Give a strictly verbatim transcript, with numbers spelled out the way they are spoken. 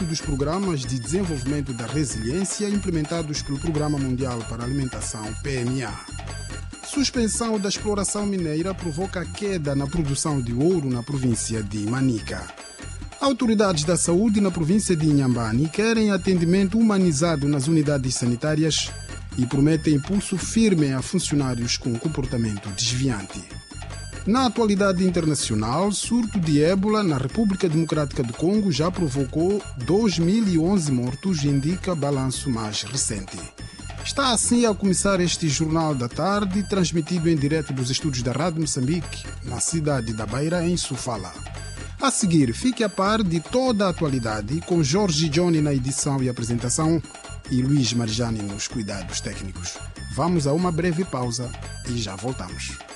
âmbito dos programas de desenvolvimento da resiliência implementados pelo Programa Mundial para a Alimentação, P M A. Suspensão da exploração mineira provoca queda na produção de ouro na província de Manica. Autoridades da saúde na província de Inhambane querem atendimento humanizado nas unidades sanitárias e prometem impulso firme a funcionários com comportamento desviante. Na atualidade internacional, surto de ébola na República Democrática do Congo já provocou dois mil e onze mortos, indica balanço mais recente. Está assim a começar este Jornal da Tarde, transmitido em direto dos estúdios da Rádio Moçambique, na cidade da Beira, em Sofala. A seguir, fique a par de toda a atualidade com Jorge Johnny na edição e apresentação e Luís Marjani nos cuidados técnicos. Vamos a uma breve pausa e já voltamos.